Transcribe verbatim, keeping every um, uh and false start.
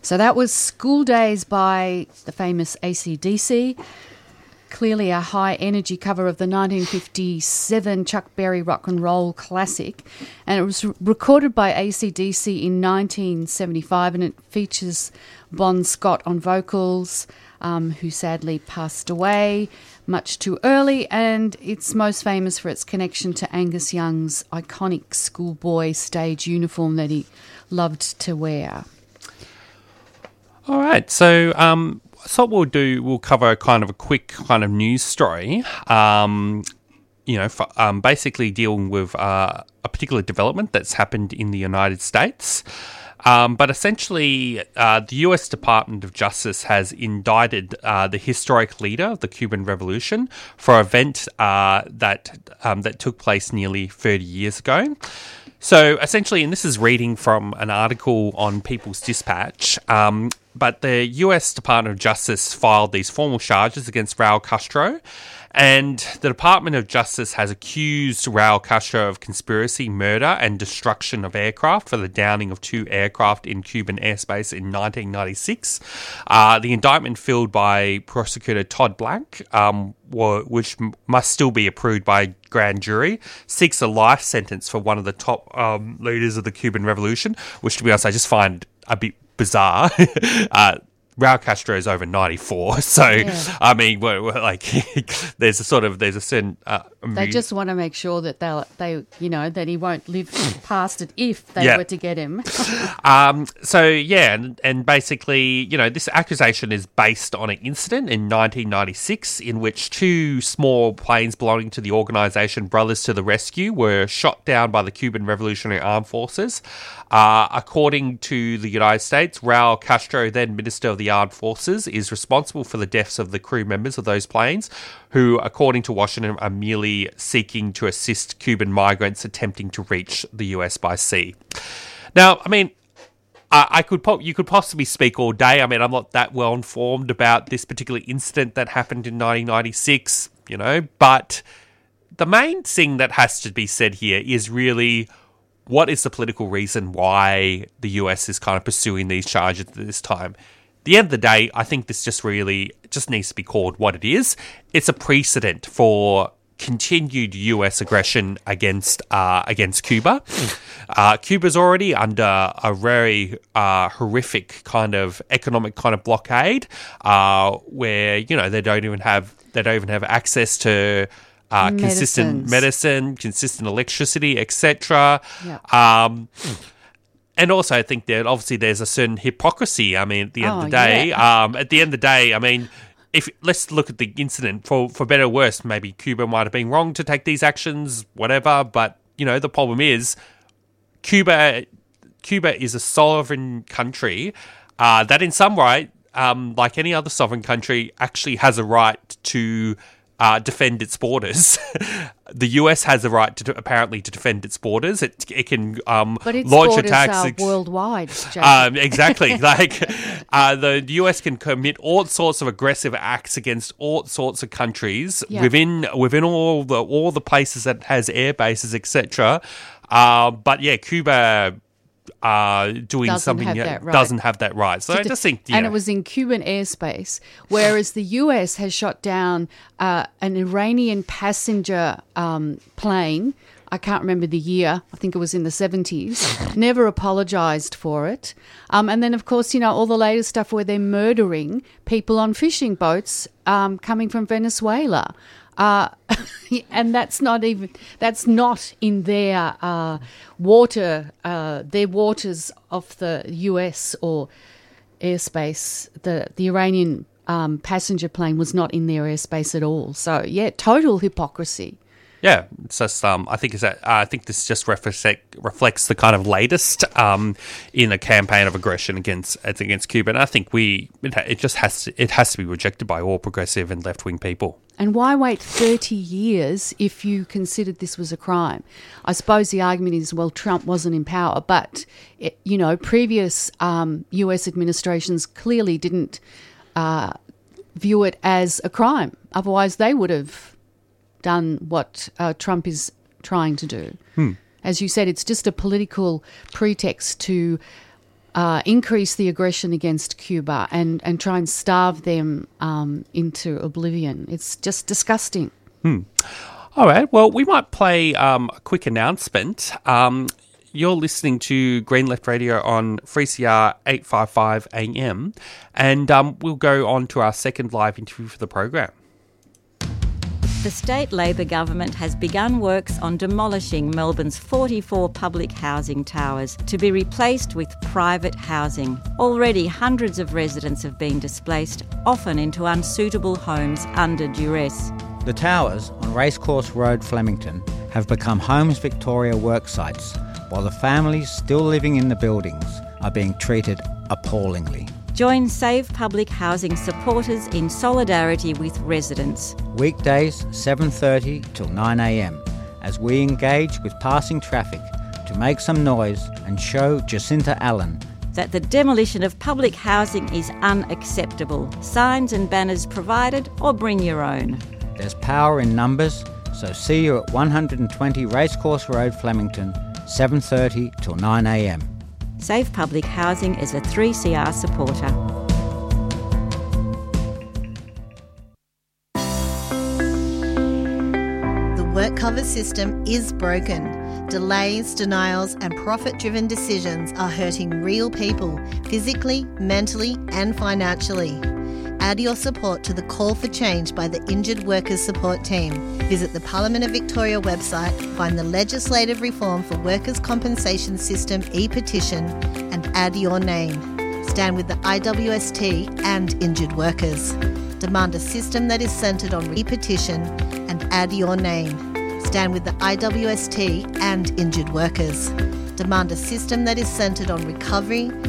So that was School Days by the famous A C D C. Clearly a high-energy cover of the nineteen fifty-seven Chuck Berry rock and roll classic. And it was re- recorded by A C D C in nineteen seventy-five, and it features Bon Scott on vocals, um, who sadly passed away much too early, and it's most famous for its connection to Angus Young's iconic schoolboy stage uniform that he loved to wear. All right, so um, so what we'll do, we'll cover kind of a quick kind of news story, um, you know, for, um, basically dealing with uh, a particular development that's happened in the United States. Um, but essentially, uh, the U S Department of Justice has indicted uh, the historic leader of the Cuban Revolution for an event uh, that um, that took place nearly thirty years ago. So essentially, and this is reading from an article on People's Dispatch, um, but the U S Department of Justice filed these formal charges against Raul Castro, and the Department of Justice has accused Raul Castro of conspiracy, murder, and destruction of aircraft for the downing of two aircraft in Cuban airspace in nineteen ninety-six. Uh, the indictment filed by prosecutor Todd Black, um, were, which m- must still be approved by grand jury, seeks a life sentence for one of the top um, leaders of the Cuban Revolution, which, to be honest, I just find a bit bizarre. uh, Raul Castro is over ninety-four, so yeah. I mean, we're, we're like, there's a sort of there's a certain. Uh, they just want to make sure that they they you know that he won't live past it if they yeah. were to get him. um. So yeah, and, and basically, you know, this accusation is based on an incident in nineteen ninety-six in which two small planes belonging to the organisation Brothers to the Rescue were shot down by the Cuban Revolutionary Armed Forces. Uh, according to the United States, Raul Castro, then Minister of the Armed Forces, is responsible for the deaths of the crew members of those planes, who, according to Washington, are merely seeking to assist Cuban migrants attempting to reach the U S by sea. Now, I mean, I, I could po- you could possibly speak all day. I mean, I'm not that well informed about this particular incident that happened in nineteen ninety-six, you know, but the main thing that has to be said here is really, what is the political reason why the U S is kind of pursuing these charges at this time? At the end of the day, I think this just really just needs to be called what it is. It's a precedent for continued U S aggression against uh, against Cuba. Uh, Cuba's already under a very uh, horrific kind of economic kind of blockade, uh, where you know they don't even have they don't even have access to Uh, consistent medicine, consistent electricity, et cetera. Yeah. Um, and also, I think that obviously there's a certain hypocrisy. I mean, at the end oh, of the day, yeah. um, at the end of the day, I mean, if let's look at the incident for for better or worse. Maybe Cuba might have been wrong to take these actions, whatever. But you know, the problem is, Cuba, Cuba is a sovereign country uh, that, in some right, um, like any other sovereign country, actually has a right to Uh, defend its borders. The U S has a right to apparently to defend its borders. It it can um, but its launch borders attacks are ex- worldwide. Um, exactly. like uh, the U S can commit all sorts of aggressive acts against all sorts of countries yeah. within within all the all the places that has air bases, et cetera. Uh, but yeah, Cuba. Uh, doing doesn't something have that right. doesn't have that right. So, so I just think, yeah. And it was in Cuban airspace, whereas the U S has shot down uh, an Iranian passenger um, plane. I can't remember the year. I think it was in the seventies. Never apologised for it. Um, and then, of course, you know, all the latest stuff where they're murdering people on fishing boats um, coming from Venezuela. Uh, and that's not even that's not in their uh, water, uh, their waters of the U S or airspace. The the Iranian um, passenger plane was not in their airspace at all. So yeah, total hypocrisy. Yeah, it's just um, I think is that uh, I think this just reflect, reflects the kind of latest um, in a campaign of aggression against against Cuba. And I think we it, it just has to, it has to be rejected by all progressive and left wing people. And why wait thirty years if you considered this was a crime? I suppose the argument is, well, Trump wasn't in power, but it, you know, previous um, U S administrations clearly didn't uh, view it as a crime. Otherwise, they would have done what uh, Trump is trying to do. Hmm. As you said, it's just a political pretext to uh, increase the aggression against Cuba and, and try and starve them um, into oblivion. It's just disgusting. Hmm. All right. Well, we might play um, a quick announcement. Um, you're listening to Green Left Radio on three C R eight fifty-five A M, and um, we'll go on to our second live interview for the program. The state Labor government has begun works on demolishing Melbourne's forty-four public housing towers to be replaced with private housing. Already hundreds of residents have been displaced, often into unsuitable homes under duress. The towers on Racecourse Road, Flemington, have become Homes Victoria work sites, while the families still living in the buildings are being treated appallingly. Join Save Public Housing supporters in solidarity with residents. Weekdays seven thirty till nine a m as we engage with passing traffic to make some noise and show Jacinta Allen that the demolition of public housing is unacceptable. Signs and banners provided, or bring your own. There's power in numbers, so see you at one twenty Racecourse Road, Flemington, seven thirty till nine a m. Save Public Housing is a three C R supporter. The work cover system is broken. Delays, denials and profit-driven decisions are hurting real people, physically, mentally and financially. Add your support to the call for change by the Injured Workers Support Team. Visit the Parliament of Victoria website, find the Legislative Reform for Workers' Compensation System e-petition and add your name. Stand with the I W S T and injured workers. Demand a system that is centred on e-petition and add your name. Stand with the I W S T and injured workers. Demand a system that is centred on recovery,